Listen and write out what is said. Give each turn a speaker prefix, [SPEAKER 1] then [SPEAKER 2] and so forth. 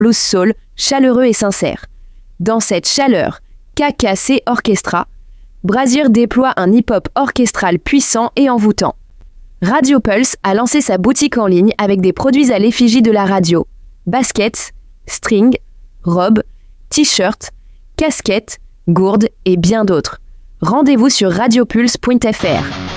[SPEAKER 1] blues soul, chaleureux et sincère. Dans cette chaleur, KKC Orchestra, Brazzers déploie un hip-hop orchestral puissant et envoûtant. Radio Pulse a lancé sa boutique en ligne avec des produits à l'effigie de la radio. Baskets, strings, robes, t-shirts, casquettes, gourdes et bien d'autres. Rendez-vous sur radiopulse.fr.